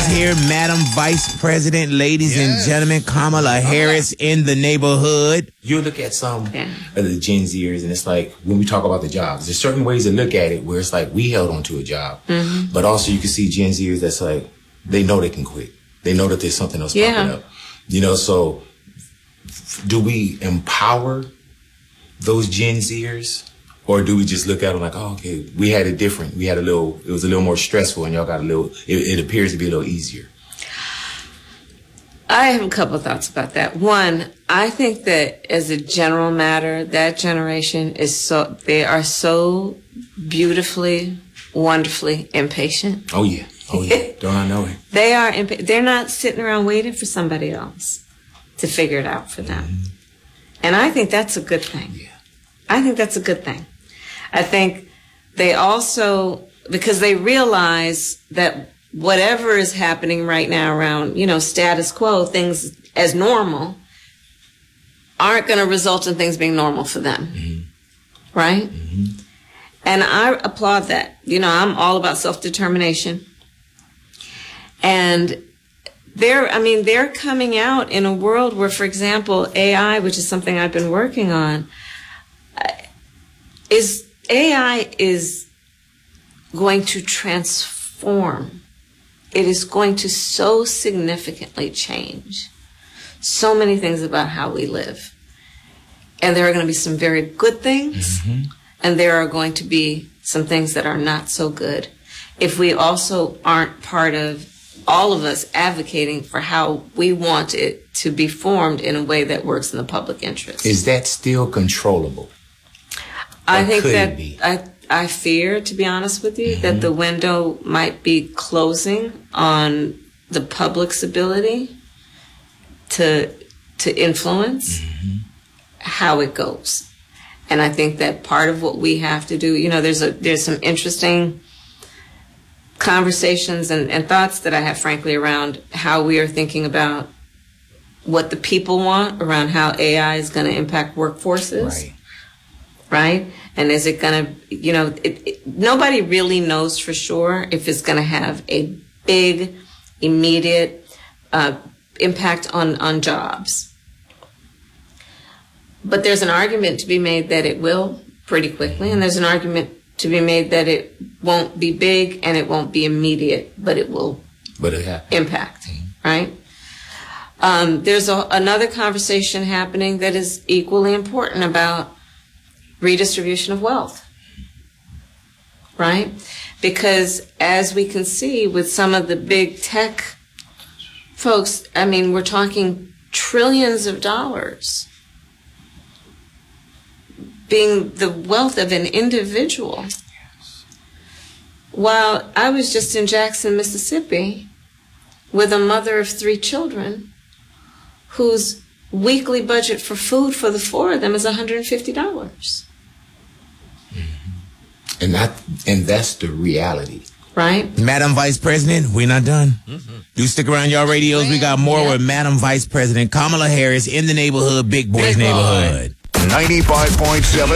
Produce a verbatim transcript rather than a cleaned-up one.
is here, Madam Vice President, ladies yes. and gentlemen, Kamala Harris in the neighborhood. You look at some yeah. of the Gen Zers, and it's like, when we talk about the jobs, there's certain ways to look at it where it's like, we held on to a job. Mm-hmm. But also you can see Gen Zers that's like, they know they can quit. They know that there's something else yeah. popping up. You know, so do we empower those Gen Zers? Or do we just look at them like, oh, okay, we had it different. We had a little, it was a little more stressful, and y'all got a little, it, it appears to be a little easier. I have a couple of thoughts about that. One, I think that as a general matter, that generation is so, they are so beautifully, wonderfully impatient. Oh, yeah. Oh, yeah. Don't I know it? They are, impa- they're not sitting around waiting for somebody else to figure it out for them. Mm-hmm. And I think that's a good thing. Yeah. I think that's a good thing. I think they also, because they realize that whatever is happening right now around, you know, status quo, things as normal, aren't going to result in things being normal for them. Mm-hmm. Right? Mm-hmm. And I applaud that. You know, I'm all about self-determination. And they're, I mean, they're coming out in a world where, for example, A I, which is something I've been working on, is A I is going to transform. It is going to so significantly change so many things about how we live. And there are going to be some very good things, mm-hmm. and there are going to be some things that are not so good. If we also aren't part of all of us advocating for how we want it to be formed in a way that works in the public interest. Is that still controllable? I think that I I fear, to be honest with you, mm-hmm. that the window might be closing on the public's ability to to influence mm-hmm. how it goes. And I think that part of what we have to do, you know, there's a there's some interesting conversations and, and thoughts that I have, frankly, around how we are thinking about what the people want, around how A I is going to impact workforces. Right. Right? And is it going to, you know, it, it, nobody really knows for sure if it's going to have a big, immediate uh, impact on, on jobs. But there's an argument to be made that it will pretty quickly, and there's an argument to be made that it won't be big and it won't be immediate, but it will but it impact, right? Um, there's a, another conversation happening that is equally important about redistribution of wealth, right? Because as we can see with some of the big tech folks, I mean, we're talking trillions of dollars being the wealth of an individual. While I was just in Jackson, Mississippi, with a mother of three children whose weekly budget for food for the four of them is one hundred fifty dollars. And that, and that's the reality. Right. Madam Vice President, we're not done. Mm-hmm. Do stick around y'all radios. We got more yeah. with Madam Vice President Kamala Harris in the neighborhood, Big Boys Big Neighborhood. ninety-five point seven